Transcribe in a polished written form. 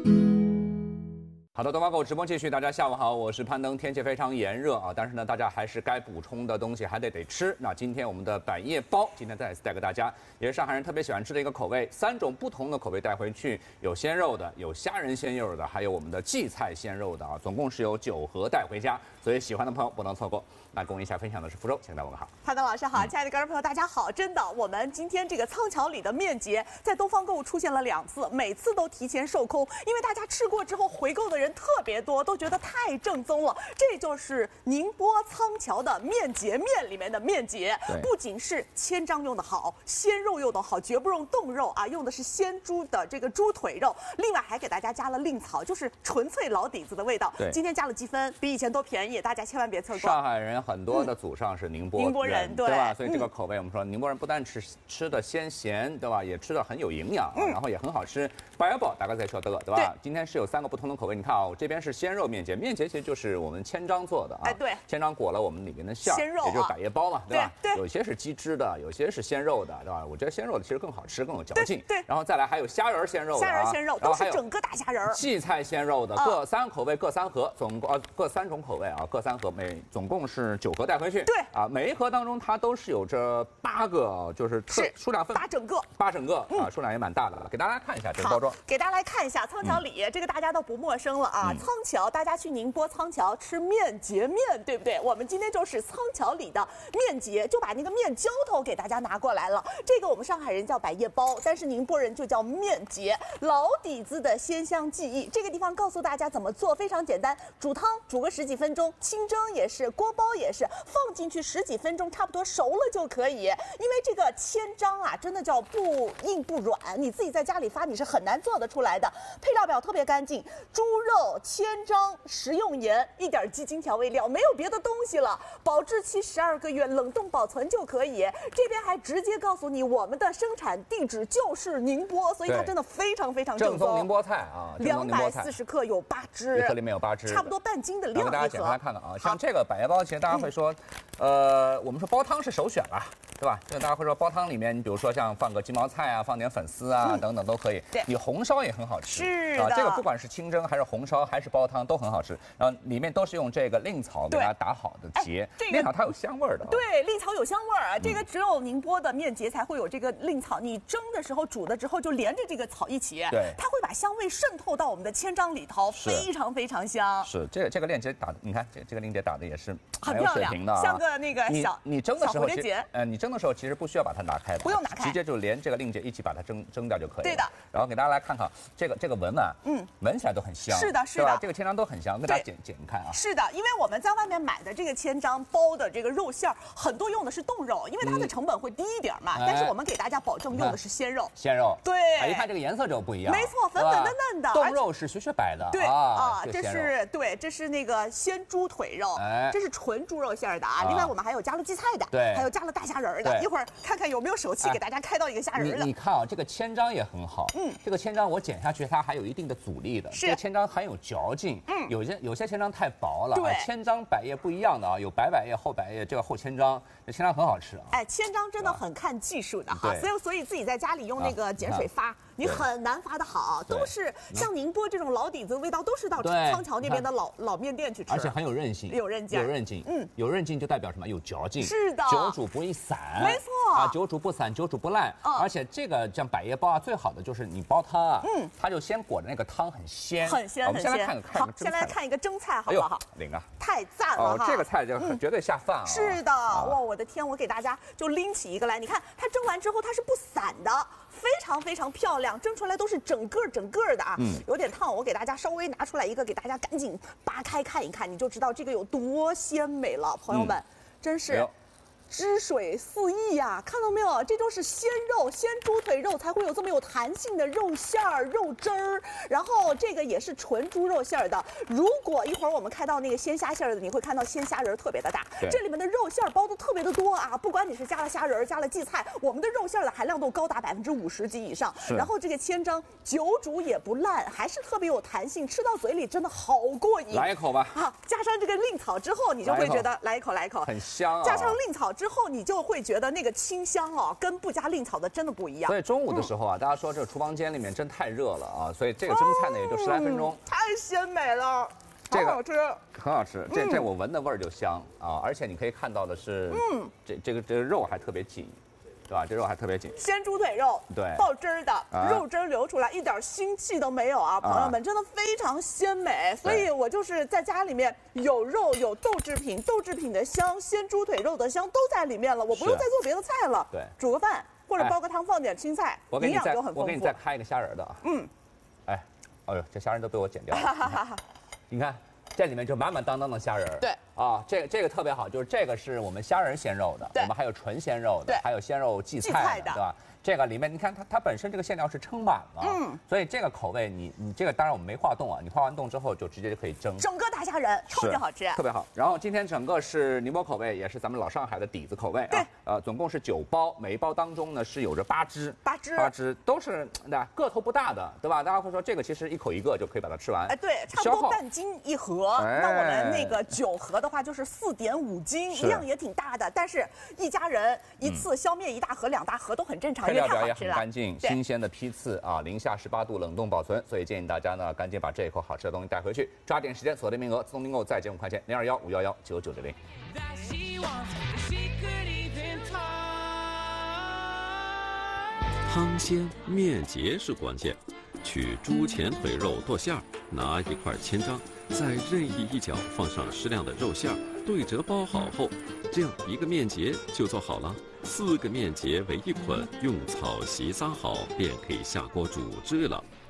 好的，东方狗直播继续，大家下午好，我是攀登。天气非常炎热啊，但是呢，大家还是该补充的东西还得吃。那今天我们的百叶包，今天再次带给大家，也是上海人特别喜欢吃的一个口味，3种不同的口味带回去，有鲜肉的，有虾仁鲜肉的，还有我们的荠菜鲜肉的啊，总共是有9盒带回家，所以喜欢的朋友不能错过。那跟我一起分享的是福州，请大家问好。 潘登老师好，亲爱的观众朋友大家好，真的，我们今天这个仓桥里的面节在东方购物出现了2次，每次都提前售空，因为大家吃过之后回购的人特别多，都觉得太正宗了。这就是宁波仓桥的面节面里面的面节，不仅是千张用的好，鲜肉用的好，绝不用冻肉啊，用的是鲜猪的这个猪腿肉，另外还给大家加了令草，就是纯粹老底子的味道。今天加了积分，比以前都便宜，大家千万别错过。 上海人很多的祖上是宁波人，对吧？所以这个口味，我们说宁波人不但吃的鲜咸，对吧？也吃的很有营养，然后也很好吃。百叶包大概在说的，对吧？今天是有3个不同的口味，你看啊，这边是鲜肉面节，面节其实就是我们千张做的啊， 对， 千张裹了我们里面的馅儿，鲜肉也就是百叶包嘛，对吧？对，有些是鸡汁的，有些是鲜肉的，对吧？我觉得鲜肉的其实更好吃，更有嚼劲。对，然后再来还有虾仁鲜肉的， 虾仁鲜肉都是整个大虾仁， 荠菜鲜肉的各3个口味，各3盒，总共各3种口味啊，各3盒，总共是9盒带回去。对啊，每一盒当中它都是有着8个，就是数量8整个啊，数量也蛮大的。给大家看一下这个包装， 给大家来看一下仓桥里，这个大家都不陌生了啊。仓桥，大家去宁波仓桥吃面节面，对不对？我们今天就是仓桥里的面节，就把那个面浇头给大家拿过来了。这个我们上海人叫百叶包，但是宁波人就叫面节，老底子的鲜香记忆。这个地方告诉大家怎么做，非常简单，煮汤煮个10几分钟，清蒸也是，锅包也是，放进去10几分钟，差不多熟了就可以。因为这个千张啊，真的叫不硬不软，你自己在家里发你是很难做得出来的。配料表特别干净，猪肉、千张、食用盐，一点鸡精调味料，没有别的东西了。保质期12个月，冷冻保存就可以。这边还直接告诉你，我们的生产地址就是宁波，所以它真的非常非常正宗宁波菜啊 ，240克有8只， 一盒里面有8只， 差不多半斤的量。 给大家简单看看啊，像这个百叶包，其实大家会说，我们说煲汤是首选了，对吧？这个大家会说煲汤里面，你比如说像放个鸡毛菜啊，放点粉丝啊等等都可以。对，你红烧也很好吃， 是的， 这个不管是清蒸还是红烧还是煲汤都很好吃。然后里面都是用这个令草给它打好的结，令草它有香味的。 对，令草有香味儿啊，这个只有宁波的面节才会有这个令草。你蒸的时候、煮的之后就连着这个草一起，对，它会把香味渗透到我们的千张里头，非常非常香。 是这个链接打的，你看这个链接打的也是很漂亮的，像个那个你蒸的时候，你蒸的时候其实不需要把它拿开的， 不用拿开， 直接就连这个令节一起把它蒸掉就可以了。 对的。 然后给大家来看看这个闻啊，闻起来都很香。 是的，是的， 这个千张都很香，给大家剪看啊。 是的，因为我们在外面买的这个千张包的这个肉馅儿，很多用的是冻肉，因为它的成本会低一点嘛。但是我们给大家保证用的是鲜肉。 鲜肉。 对。 一看这个颜色就不一样。 没错，粉粉嫩嫩的。 冻肉是雪白的。 对啊，这是那个鲜猪腿肉，这是纯猪肉馅儿的啊。另外我们还有加了荠菜的，对，还有加了大虾仁的。一会儿看看有没有手气给大家开到一个虾仁的。 你看啊，这个千张也很好，这个千张我剪下去它还有一定的阻力的，这个千张很有嚼劲，有些千张太薄了，对，千张百叶不一样的啊，有白百叶、厚百叶，这个厚千张，这千张很好吃啊。 千张真的很看技术的哈，所以自己在家里用那个碱水发，你很难发的好，都是像宁波这种老底子的味道，都是到仓桥那边的老面店去吃， 而且很有韧性，有韧劲，有韧劲就代表什么？有嚼劲， 是的， 久煮不易散， 没错啊，久煮不散，久煮不烂，而且这个像百叶包啊，最好的就是你煲汤啊，它就先裹着那个汤很鲜， 很鲜， 我们先来看好，先来看一个蒸菜好不好？ 领啊， 太赞了哈！ 这个菜就绝对下饭啊！ 是的，哇，我的天，我给大家就拎起一个来，你看它蒸完之后它是不散的，非常非常漂亮，蒸出来都是整个的啊，有点烫，我给大家稍微拿出来一个，给大家赶紧扒开看一看，你就知道这个有多鲜美了，朋友们，真是。汁水四溢呀，看到没有？这都是鲜肉，鲜猪腿肉才会有这么有弹性的肉馅儿、肉汁儿。然后这个也是纯猪肉馅儿的。如果一会儿我们开到那个鲜虾馅儿的，你会看到鲜虾仁特别的大，这里面的肉馅儿包的特别的多啊。不管你是加了虾仁、加了荠菜，我们的肉馅儿的含量都高达50%及以上。然后这个千张久煮也不烂，还是特别有弹性，吃到嘴里真的好过瘾。 来一口吧。 啊，加上这个令草之后，你就会觉得来一口， 很香啊。 加上令草之后，你就会觉得那个清香哦，跟不加令草的真的不一样。 所以中午的时候啊，大家说这个厨房间里面真太热了啊，所以这个蒸菜呢也就10来分钟， 太鲜美了， 这个好好吃。 很好吃。这我闻的味儿就香啊，而且你可以看到的是，这个肉还特别紧。对吧？这肉还特别紧， 鲜猪腿肉， 对， 爆汁儿的，肉汁流出来，一点腥气都没有啊！朋友们，真的非常鲜美。所以我就是在家里面有肉有豆制品，豆制品的香，鲜猪腿肉的香都在里面了，我不用再做别的菜了。 对， 煮个饭或者煲个汤，放点青菜，营养就很丰富。 我给你再开一个虾仁的啊。哎呦，这虾仁都被我剪掉了。你看。这里面就满满当当的虾仁， 对啊，这个特别好，就是这个是我们虾仁鲜肉的，我们还有纯鲜肉的，还有鲜肉荠菜的，对吧？这个里面你看它本身这个馅料是撑满了，所以这个口味你这个当然我们没化冻啊，你化完冻之后就直接就可以蒸， 整个大虾仁超级好吃， 特别好。然后今天整个是宁波口味，也是咱们老上海的底子口味啊，总共是9包，每一包当中呢是有着8只，都是个头不大的，对吧？大家会说这个其实一口一个就可以把它吃完， 哎，对，差不多半斤一盒。那我们那个9盒的话就是4.5斤，量也挺大的，但是一家人一次消灭1大盒、2大盒都很正常。 配料表也很干净，新鲜的批次啊，零下18度冷冻保存，所以建议大家呢赶紧把这一口好吃的东西带回去，抓紧时间锁定名额，自动订购再减5块钱，0215119960。 汤鲜面结是关键，取猪前腿肉剁馅儿，拿一块千张，在任意一角放上适量的肉馅儿，对折包好后，这样一个面结就做好了。4个面结为一捆，用草席撒好，便可以下锅煮制了。